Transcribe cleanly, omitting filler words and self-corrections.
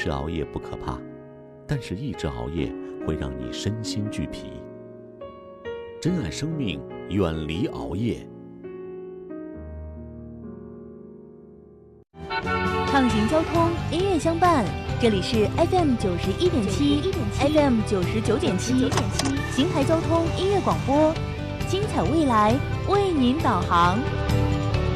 时熬夜不可怕，但是一直熬夜会让你身心俱疲。珍爱生命，远离熬夜。 畅行交通，音乐相伴，这里是 FM 91.7 FM 99.7邢台交通音乐广播，精彩未来为您导航。